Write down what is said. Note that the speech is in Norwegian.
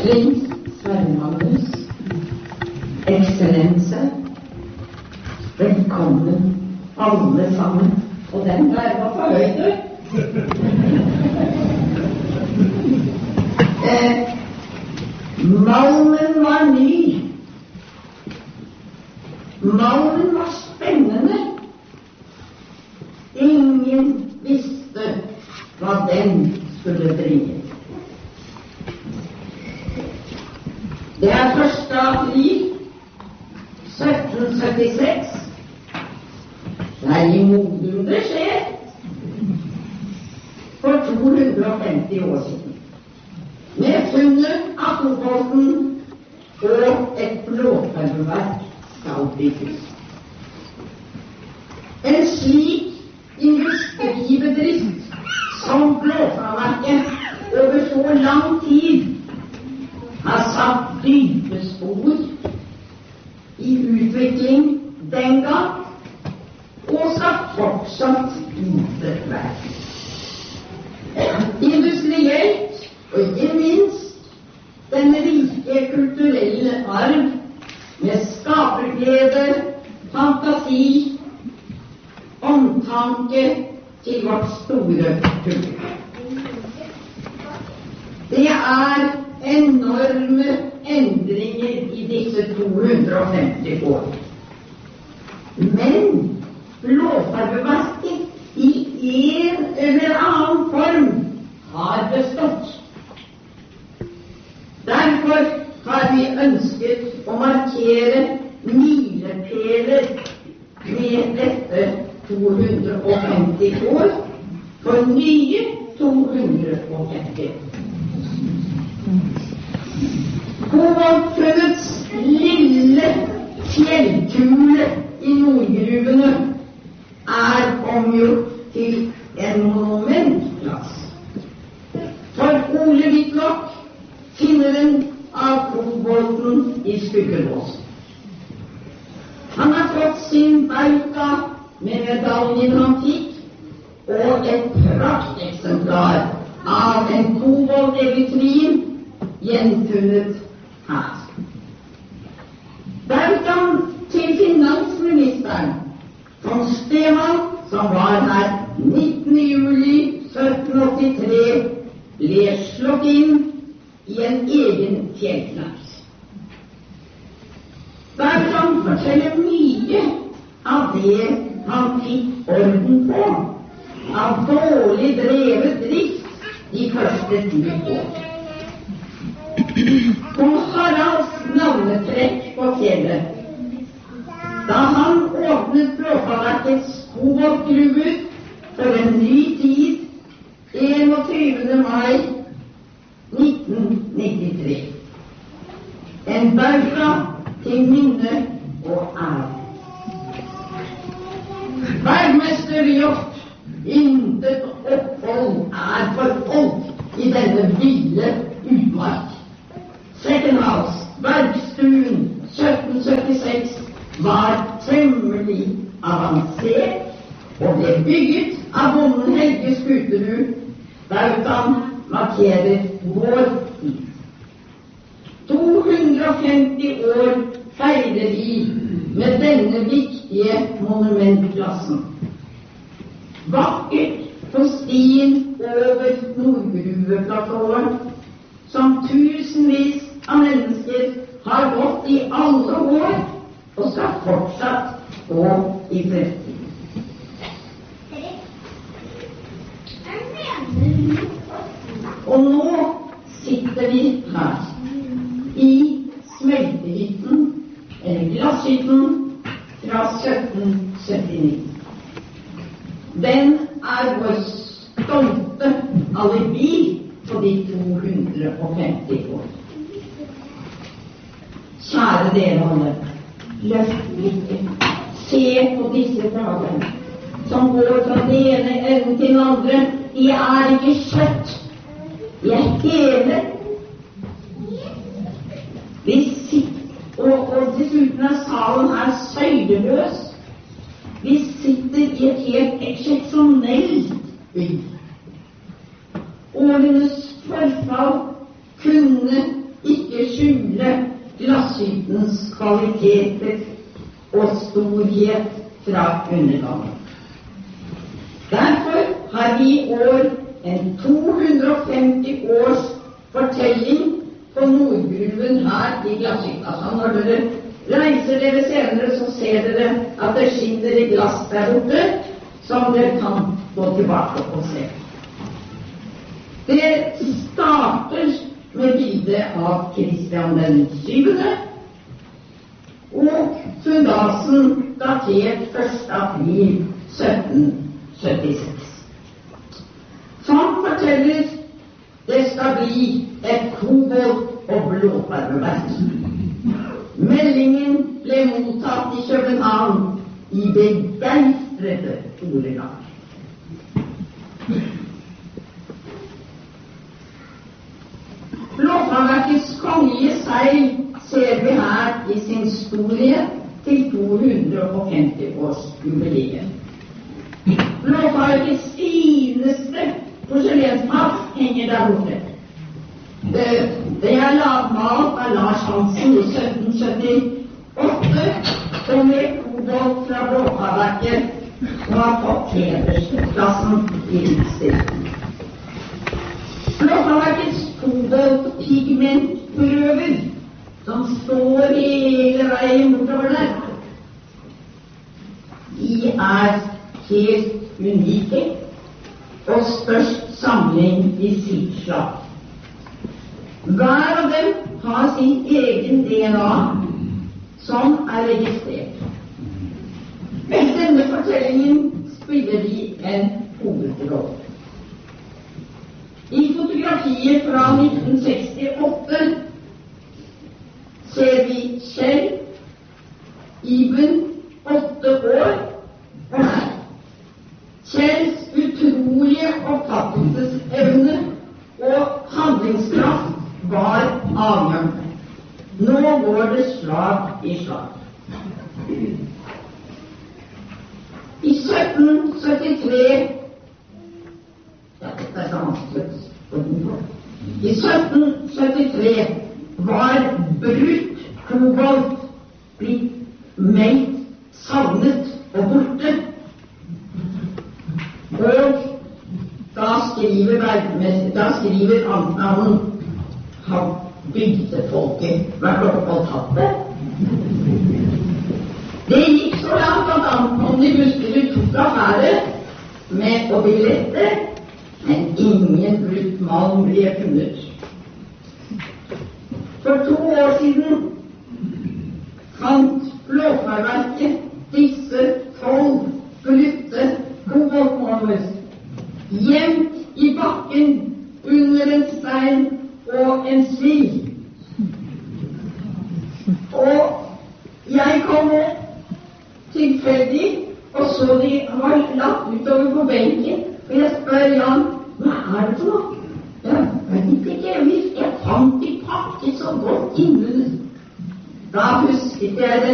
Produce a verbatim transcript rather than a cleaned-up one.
Prins Sverre Magnus, Eksellense, velkommen alle sammen. Og den der var for høyt, du. eh, Malmen var ny. Malmen var spennende. Ingen visste hva den skulle bringe. Det er første april sytten syttiseks. Det er i Modum det skjer. For to hundre og femti år siden. Med funnet av kobolten og et blåfarveverk skal bygges. En slik industribedrift som blåfarverket over så lang tid har satt dype spor i utvikling den gang, og skal fortsatt utvikles. Industrielt, og ikke minst den rike kulturelle arv med skaperglede, fantasi, omtanke til vårt store publikum. Det er enorme endringer i disse to hundre og femti år. Men blåfarveverket i en eller annen form har bestått. Derfor har vi ønsket å markere milepæler med dette to hundre og femti år for nye to hundre og femti. Koboltfunnets lille fjellkule i Nordgruvene er omgjort til en monumentplass. For Ole Whitlock, finneren av kobolten i Skuggelås. Han har fått sin bauta med medaljen han fikk og et prakteksemplar av en kobolt-evitrin gjenfunnet her. Bautaen til finansministeren von Stemann, som var her nittende juli sytten åttitre, ble slått inn i en egen fjellknaps. Bautaen forteller mye av det han fikk orden på, av dårlig drevet drift de første ti år. Kong Haralds navnetrekk på fjellet, da han åpnet blåfarverkets koboltgruver for en ny tid enogtyvende mai nitten nittitre. En bauta til minne og ære. Bergmester Hjort, intet opphold er for folk i denne ville utmark. Second House, Bergstuen, sytten syttiseks, var temmelig avansert og ble bygget av bonden Helge Skuterud. Bautaen markerer vår tid. to hundre og femti år feirer vi med denne viktige monumentplassen. Vakkert på stien over Nordgruveplatåen, som tusenvis av mennesker har gått i alle år og skal fortsatt gå i fremtiden. Og nå sitter vi her i smeltehytten, eller glasshytten, fra sytten syttini. Den er vår stolte alibi på de to hundre og femti år. Kjære dere alle, løft blikket. Se på disse dagene, som går fra den ene enden til den andre. De er ikke kjøtt. De er hele. Vi sitter, og, og dessuten er salen her søydeløs. Vi sitter i et helt eksepsjonelt bygg. Årenes forfall kunne ikke skjule glasshyttens kvaliteter og storhet fra undergangen. Derfor har vi i år en to hundre og femti års fortelling på Nordgruven her i Glasshytta. Så når dere reiser dere senere, så ser dere at det skinner i glass der borte, som dere kan gå tilbake og se. Det starter med bildet av Kristian den syvende, og fundasen datert første april sytten syttiseks. Som forteller det skal bli et kobolt- og blåfarveverk. Meldingen ble mottatt i København i begeistrede ordelag. Blåfarverkets kongelige seil ser vi her i sin storhet til to hundre og femti års jubileet. Blåfarverkets fineste porselenspass henger der borte. Det, det er malt av Lars Hansen i sytten syttiåtte, og med kobolt fra Blåfarverket, og har fått hedersplassen i utstillingen. Blåfarverkets koboltpigmentprøver, som står hele veien bortover der, de er helt unike og størst samling i sitt slag. Hver av dem har sin egen D N A som er registrert. I denne fortellingen spiller de en hovedrolle. I fotografiet fra nitten sekstiåtte ser vi Kjell, Iben, åtte år, og meg. Kjells utrolige oppfattelsesevne og handlingskraft var avgjørende. Nå går det slag i slag. I sytten syttitre ja, dette er vanskelig. I sytten syttitre var brutt kobolt blitt meldt savnet og borte. Og da skriver verdensmester, da skriver Antnavn, har bygdefolket vært oppe og tatt det. Det gikk så langt at Antnavn i Buskerud tok affære med å billette, men ingen brutt malm ble funnet. For to år siden fant Blåfarverket disse tolv brutte koboltmalmer gjemt i bakken under en stein og en svil. Og jeg kom tilfeldig og så de var lagt utover på benken, og jeg spør Jan, hva er det for noe? Ja, jeg vet ikke, jeg fant de pakket så godt innunder. Da husket jeg det